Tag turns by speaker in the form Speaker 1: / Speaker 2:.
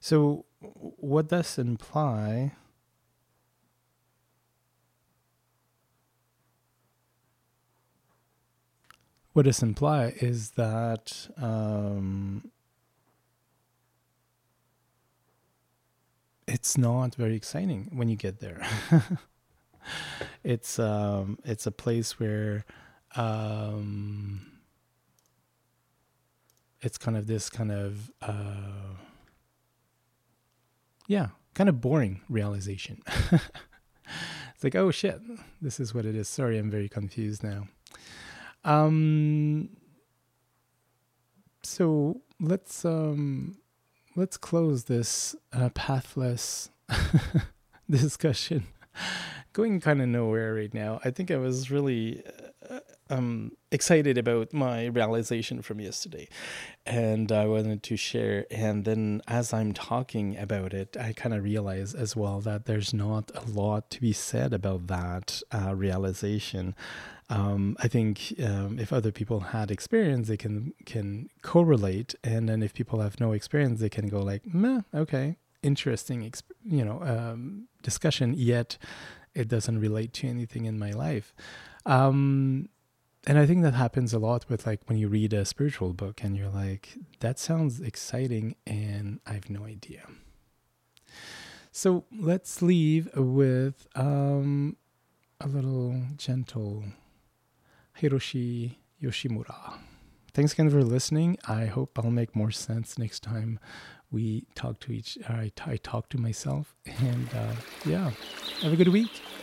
Speaker 1: So, what this imply? What this imply is that it's not very exciting when you get there. It's a place where it's kind of this kind of kind of boring realization. It's like, oh shit, this is what it is. Sorry, I'm very confused now. So let's close this pathless discussion. Going kind of nowhere right now. I think I was really excited about my realization from yesterday, and I wanted to share. And then as I'm talking about it, I kind of realize as well that there's not a lot to be said about that realization. I think if other people had experience, they can correlate, and then if people have no experience, they can go like, meh, okay, interesting, discussion. Yet it doesn't relate to anything in my life. And I think that happens a lot with like when you read a spiritual book and you're like, that sounds exciting, and I have no idea. So let's leave with a little gentle Hiroshi Yoshimura. Thanks again for listening. I hope I'll make more sense next time we talk to I talk to myself. And yeah, have a good week.